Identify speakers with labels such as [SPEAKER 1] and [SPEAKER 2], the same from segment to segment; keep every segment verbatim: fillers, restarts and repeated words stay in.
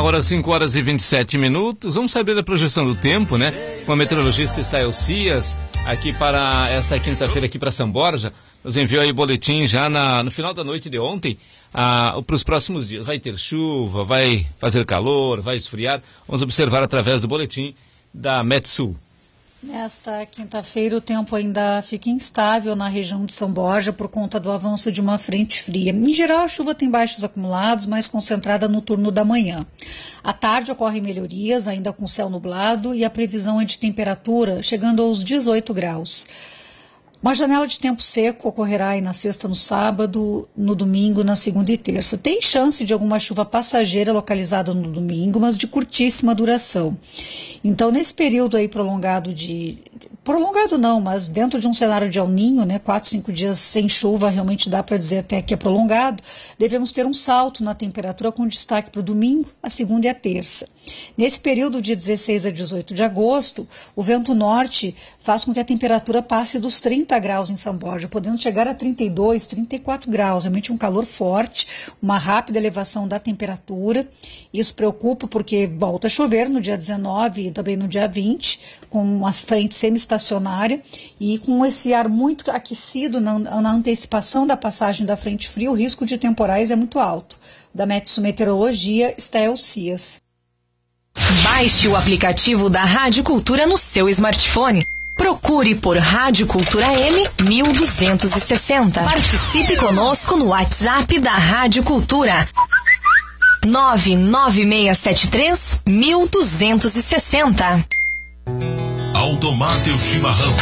[SPEAKER 1] Agora cinco horas e vinte e sete minutos. Vamos saber da projeção do tempo, né? Com a meteorologista Estael Cias, aqui para esta quinta-feira, aqui para São Borja. Nos enviou aí boletim já na, no final da noite de ontem, ah, para os próximos dias. Vai ter chuva, vai fazer calor, vai esfriar. Vamos observar através do boletim da Metsul.
[SPEAKER 2] Nesta quinta-feira o tempo ainda fica instável na região de São Borja por conta do avanço de uma frente fria. Em geral, a chuva tem baixos acumulados, mais concentrada no turno da manhã. À tarde ocorrem melhorias, ainda com céu nublado, e a previsão é de temperatura chegando aos dezoito graus. Uma janela de tempo seco ocorrerá aí na sexta, no sábado, no domingo, na segunda e terça. Tem chance de alguma chuva passageira localizada no domingo, mas de curtíssima duração. Então, nesse período aí prolongado de... Prolongado não, mas dentro de um cenário de El Niño, né, quatro, cinco dias sem chuva, realmente dá para dizer até que é prolongado, devemos ter um salto na temperatura com destaque para o domingo, a segunda e a terça. Nesse período de dezesseis a dezoito de agosto, o vento norte faz com que a temperatura passe dos trinta graus em São Borja, podendo chegar a trinta e dois, trinta e quatro graus, realmente um calor forte, uma rápida elevação da temperatura. Isso preocupa porque volta a chover no dia dezenove e também no dia vinte, com uma frente semi-estacionária e com esse ar muito aquecido na, na antecipação da passagem da frente fria, o risco de temporais é muito alto. Da Metsu Meteorologia, Estael Cias.
[SPEAKER 3] Baixe o aplicativo da Rádio Cultura no seu smartphone. Procure por Rádio Cultura M mil duzentos e sessenta. Participe conosco no WhatsApp da Rádio Cultura. nove nove seis sete três mil duzentos e sessenta.
[SPEAKER 4] Automate o chimarrão.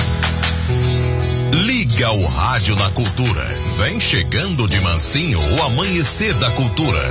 [SPEAKER 4] Liga o rádio na Cultura. Vem chegando de mansinho o amanhecer da Cultura.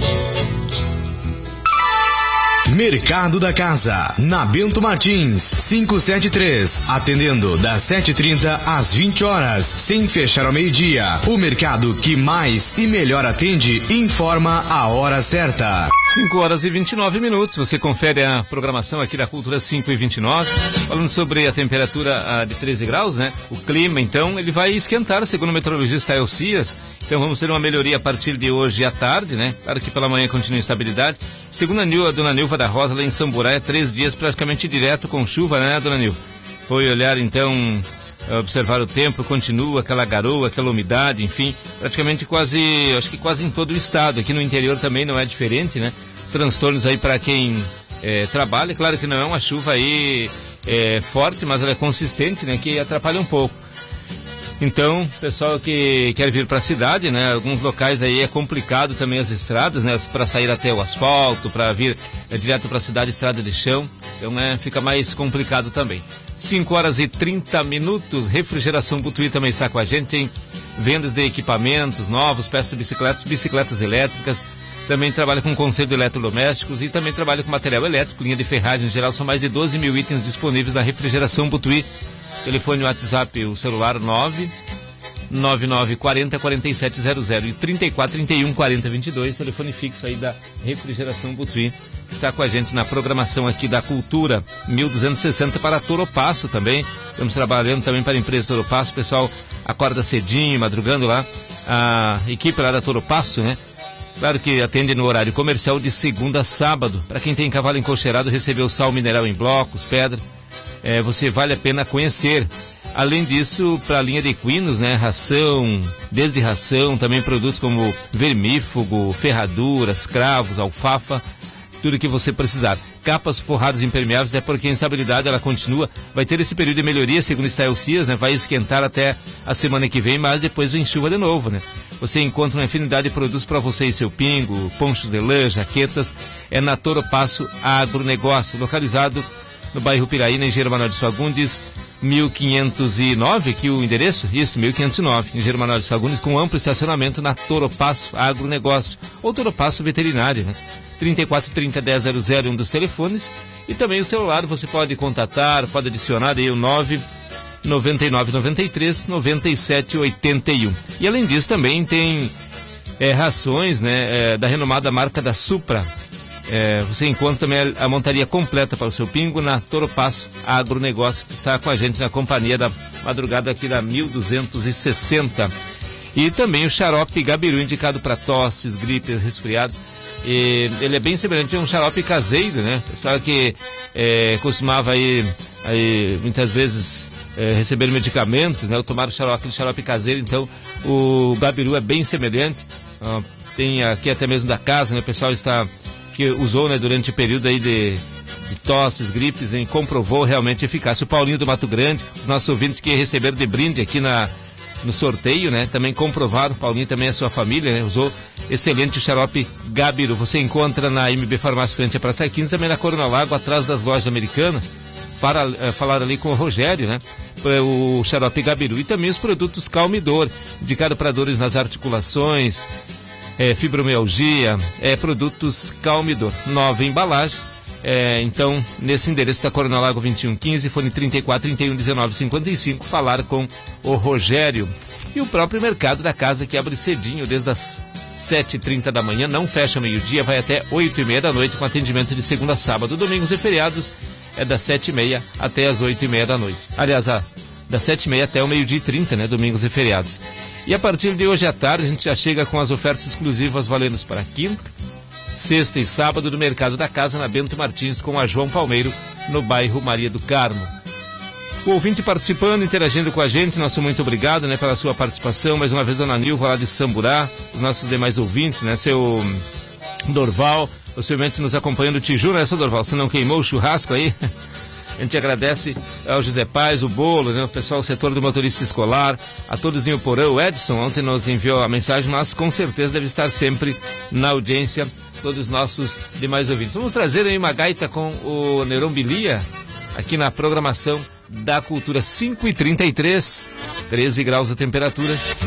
[SPEAKER 5] Mercado da Casa, na Bento Martins, quinhentos e setenta e três, atendendo das sete e trinta às vinte horas, sem fechar ao meio-dia. O mercado que mais e melhor atende informa a hora certa.
[SPEAKER 1] cinco horas e vinte e nove minutos, você confere a programação aqui da Cultura cinco e vinte e nove, falando sobre a temperatura uh, de treze graus, né? O clima, então, ele vai esquentar, segundo o meteorologista Estael Cias. Então vamos ter uma melhoria a partir de hoje à tarde, né? Claro que pela manhã continua instabilidade. Segundo a, Nil, a dona Nilva da Rosa, lá em Samburá, três dias praticamente direto com chuva, né, dona Nilva? Foi olhar, então, observar o tempo, continua aquela garoa, aquela umidade, enfim, praticamente quase, acho que quase em todo o estado. Aqui no interior também não é diferente, né? Transtornos aí para quem é, trabalha. Claro que não é uma chuva aí é, forte, mas ela é consistente, né? Que atrapalha um pouco. Então, pessoal que quer vir para a cidade, né? Alguns locais aí é complicado também as estradas, né? Para sair até o asfalto, para vir é, direto para a cidade, estrada de chão. Então, né? Fica mais complicado também. cinco horas e trinta minutos. Refrigeração Butuí também está com a gente. Tem vendas de equipamentos novos, peças de bicicletas, bicicletas elétricas. Também trabalha com conselho de eletrodomésticos e também trabalha com material elétrico, linha de ferragem em geral. São mais de doze mil itens disponíveis na Refrigeração Butuí. Telefone WhatsApp, o celular nove nove nove quatro zero quatro sete zero zero e trinta e quatro, trinta e um, quarenta, vinte e dois, telefone fixo aí da Refrigeração Butuí, que está com a gente na programação aqui da Cultura mil duzentos e sessenta para Toropasso também. Estamos trabalhando também para a empresa Toropasso, o pessoal acorda cedinho, madrugando lá, a equipe lá da Toropasso, né? Claro que atende no horário comercial de segunda a sábado. Para quem tem cavalo encocheirado, recebeu sal mineral em blocos, pedra. É, você vale a pena conhecer. Além disso, para a linha de equinos, né, ração, desde ração, também produtos como vermífugo, ferraduras, cravos, alfafa, tudo que você precisar. Capas forradas impermeáveis, até porque a instabilidade ela continua. Vai ter esse período de melhoria, segundo Estael Cias, né? Vai esquentar até a semana que vem, mas depois vem chuva de novo, né? Você encontra uma infinidade de produtos para você e seu pingo, ponchos de lã, jaquetas. É na Toropasso Agronegócio, localizado no bairro Piraí, na Engenheiro Manuel de Fagundes, mil quinhentos e nove, aqui o endereço? Isso, mil quinhentos e nove, Engenheiro Manuel de Fagundes, com amplo estacionamento na Toropasso Agronegócio, ou Toropasso Veterinária, né? trinta e quatro, trinta, dez, zero zero, um dos telefones, e também o celular você pode contatar, pode adicionar aí o nove nove nove nove três nove sete oito um. E além disso também tem é, rações, né, é, da renomada marca da Supra. É, você encontra também a, a montaria completa para o seu pingo na Toropasso Agronegócio, que está com a gente na companhia da madrugada aqui da mil duzentos e sessenta. E também o xarope Gabiru, indicado para tosses, gripes, resfriados. E ele é bem semelhante a um xarope caseiro, né? Pessoal que é, costumava aí, aí muitas vezes é, receber medicamentos, né? Ou tomar o xarope, aquele xarope caseiro. Então o Gabiru é bem semelhante. Ah, tem aqui até mesmo da casa, né? O pessoal está, que usou, né, durante o período aí de, de tosses, gripes, e comprovou realmente eficácia. O Paulinho do Mato Grande, os nossos ouvintes que receberam de brinde aqui na no sorteio, né? Também comprovaram, o Paulinho também a sua família, né? Usou excelente o xarope Gabiru. Você encontra na M B Farmácia frente à Praça quinze, também na Corona Lago, atrás das lojas americanas. Para uh, falar ali com o Rogério, né? O xarope Gabiru. E também os produtos Calmidor, indicado para dores nas articulações, é, fibromialgia, é, produtos Calmidor. Nova embalagem. É, então, nesse endereço da Corona Lago vinte e um quinze, fone trinta e quatro, trinta e um, dezenove, cinquenta e cinco, falar com o Rogério. E o próprio Mercado da Casa, que abre cedinho, desde as sete e trinta da manhã, não fecha meio-dia, vai até oito e meia da noite, com atendimento de segunda a sábado. Domingos e feriados é das sete e meia até as oito e meia da noite. Aliás, a, das sete e meia até o meio-dia e trinta, né? Domingos e feriados. E a partir de hoje à tarde, a gente já chega com as ofertas exclusivas valendo para quinta, sexta e sábado do Mercado da Casa, na Bento Martins, com a João Palmeiro, no bairro Maria do Carmo. O ouvinte participando, interagindo com a gente, nosso muito obrigado, né, pela sua participação. Mais uma vez, Dona Nilva lá de Samburá, os nossos demais ouvintes, né, seu Dorval, possivelmente nos acompanhando, Tiju, né, seu Dorval, você não queimou o churrasco aí? A gente agradece ao José Paz, o Bolo, né, o pessoal, o setor do motorista escolar, a todos em Porão. O Edson ontem nos enviou a mensagem, mas com certeza deve estar sempre na audiência, todos os nossos demais ouvintes. Vamos trazer aí uma gaita com o Neron Bilia, aqui na programação da Cultura. Cinco e trinta e três, treze graus a temperatura.